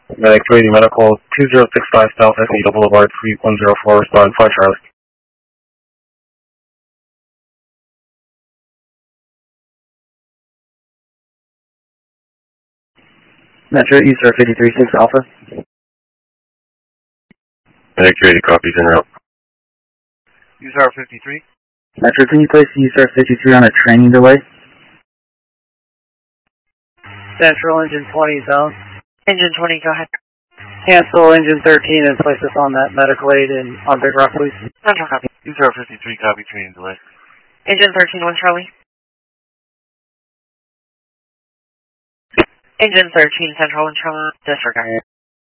Medic 280 Medical, 2065 South Escondido Boulevard, Suite 104, respond 5 Charlie. Metro, USAR 536 Alpha. Medic 280 copies en route. USAR 53. Metro, can you place USAR 53 on a training delay? Central, engine 20 zone. Engine 20, go ahead. Cancel engine 13 and place us on that medical aid on Big Rock, please. Central copy. USAR 53 copy, training delay. Engine 13, 1 Charlie. Engine 13, Central 1 Charlie, disregard.